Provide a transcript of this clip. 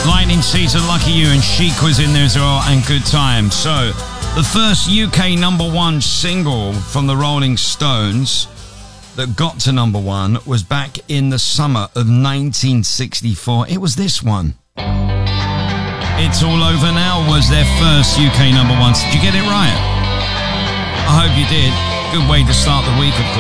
Lightning Season, Lucky You, and Chic was in there as well, and Good Time. So, the first UK number one single from the Rolling Stones that got to number one was back in the summer of 1964. It was this one. It's All Over Now was their first UK number one. Did you get it right? I hope you did. Good way to start the week, of course.